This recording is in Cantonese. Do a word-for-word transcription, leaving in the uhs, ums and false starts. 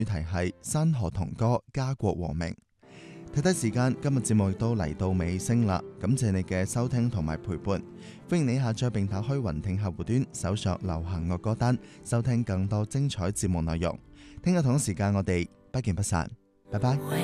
主題係山河同歌，家國和鳴。睇睇時間，今日節目亦都嚟到尾聲啦，感謝你嘅收聽同埋陪伴，歡迎你下載並打開雲聽客戶端，搜索流行樂歌單，收聽更多精彩節目內容。聽日同一時間我哋不見不散，拜拜。